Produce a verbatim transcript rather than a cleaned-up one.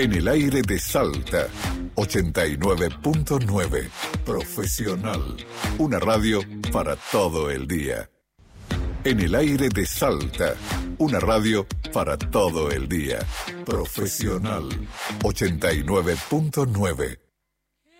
En el aire de Salta, ochenta y nueve punto nueve. Profesional. Una radio para todo el día. En el aire de Salta, una radio para todo el día. Profesional. ochenta y nueve punto nueve.